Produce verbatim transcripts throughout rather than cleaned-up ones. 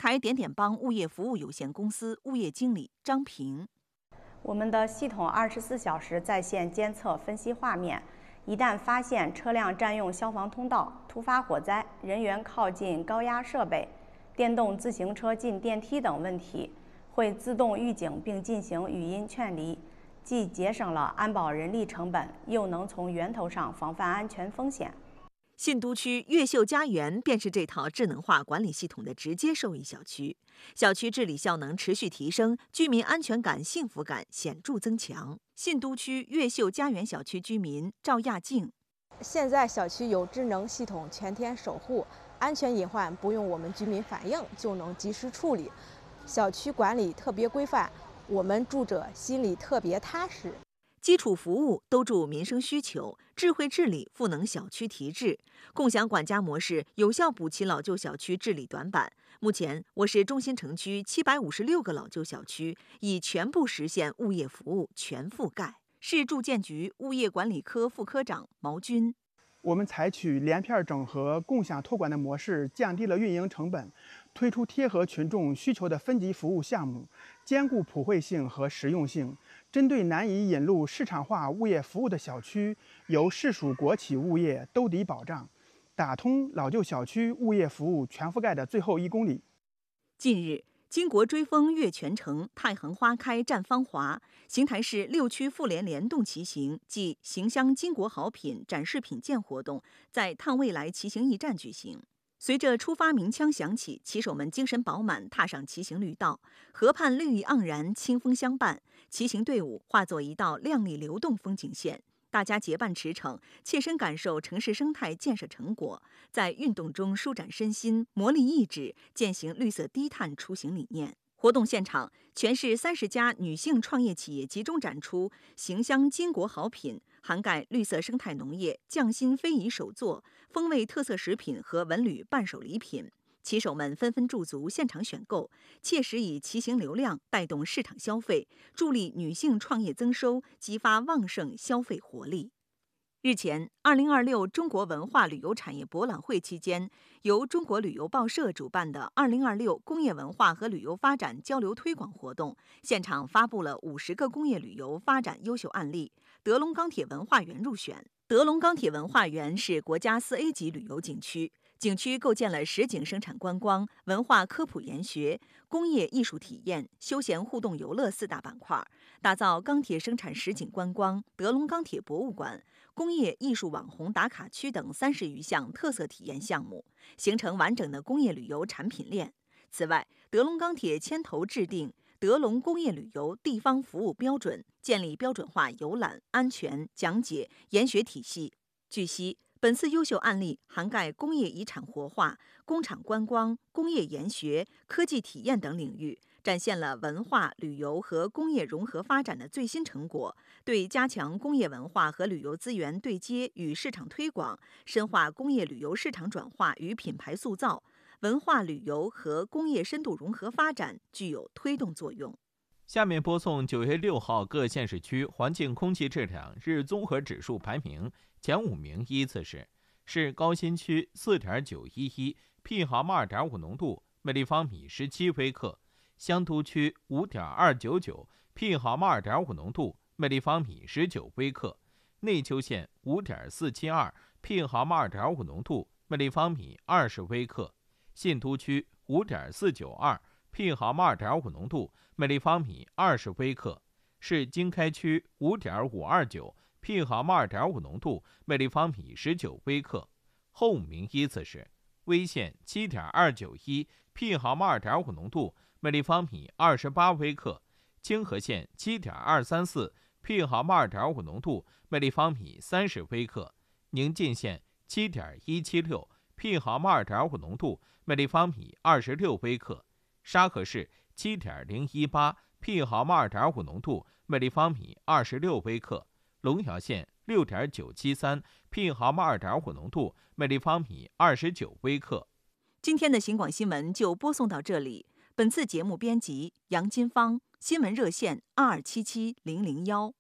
台点点帮物业服务有限公司物业经理张平。 我们的系统二十四小时在线监测分析画面，一旦发现车辆占用消防通道、突发火灾、人员靠近高压设备、电动自行车进电梯等问题，会自动预警并进行语音劝离，既节省了安保人力成本，又能从源头上防范安全风险。 信都区越秀家园便是这套智能化管理系统的直接受益小区，小区治理效能持续提升，居民安全感、幸福感显著增强。信都区越秀家园小区居民赵亚静： 现在小区有智能系统全天守护，安全隐患不用我们居民反映就能及时处理，小区管理特别规范，我们住者心里特别踏实。 基础服务都注民生需求，智慧治理赋能小区提质，共享管家模式有效补齐老旧小区治理短板。目前，我市中心城区七百五十六个老旧小区已全部实现物业服务全覆盖。市住建局物业管理科副科长毛军： 我们采取连片整合、共享托管的模式，降低了运营成本，推出贴合群众需求的分级服务项目，兼顾普惠性和实用性。针对难以引入市场化物业服务的小区，由市属国企物业兜底保障，打通老旧小区物业服务全覆盖的最后一公里。 近日，巾帼追风跃全城，太行花开绽芳华。邢台市六区妇联联动骑行暨行乡巾帼好品展示品鉴活动在探未来骑行驿站举行。随着出发鸣枪响起，骑手们精神饱满，踏上骑行绿道，河畔绿意盎然，清风相伴，骑行队伍化作一道亮丽流动风景线。大家结伴驰骋，切身感受城市生态建设成果，在运动中舒展身心，磨砺意志，践行绿色低碳出行理念。活动现场，全市三十家女性创业企业集中展出行乡巾帼好品，涵盖绿色生态农业、匠心非遗手作、风味特色食品和文旅伴手礼品。骑手们纷纷驻足现场选购，切实以骑行流量带动市场消费，助力女性创业增收，激发旺盛消费活力。日前，二零二六中国文化旅游产业博览会期间，由中国旅游报社主办的二零二六工业文化和旅游发展交流推广活动，现场发布了五十个工业旅游发展优秀案例。德龙钢铁文化园入选。德龙钢铁文化园是国家四 A 级旅游景区，景区构建了实景生产观光、文化科普研学、工业艺术体验、休闲互动游乐四大板块，打造钢铁生产实景观光、德龙钢铁博物馆、工业艺术网红打卡区等三十余项特色体验项目，形成完整的工业旅游产品链。此外，德龙钢铁牵头制定德龙工业旅游地方服务标准，建立标准化游览、安全讲解、研学体系。据悉，本次优秀案例涵盖工业遗产活化、工厂观光、工业研学、科技体验等领域，展现了文化、旅游和工业融合发展的最新成果，对加强工业文化和旅游资源对接与市场推广，深化工业旅游市场转化与品牌塑造、文化旅游和工业深度融合发展具有推动作用。 下面播送九月六号各县市区环境空气质量日综合指数排名，前五名依次是：市高新区 四点九一一 P 毫二点五浓度，每立方米十七微克；香都区 五点二九九 P 毫二点五浓度，每立方米十九微克；内丘县 五点四七二 P 毫二点五浓度，每立方米二十微克；信都区 五点四九二 P 毫二点五浓度，每立方米二十微克；市经开区 五点五二九 P 毫二点五浓度，每立方米十九微克。后五名依次是：威县 七点二九一 P 毫二点五浓度，每立方米二十八微克；清河县 七点二三四 P 毫二点五浓度，每立方米三十微克；宁晋县 七点一七六 P 毫二点五浓度，每立方米二十六微克；沙河市 七点零一八 P 毫二点五浓度，每立方米二十六微克；龙桥县 六点九七三 P 毫二点五浓度，每立方米二十九微克。 今天的行广新闻就播送到这里。本次节目编辑杨金芳，新闻热线二二七七零零幺。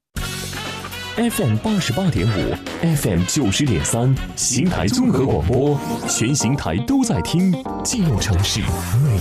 F M 八十八点五 ，F M 九十点三，邢台综合广播，全邢台都在听，记录城市每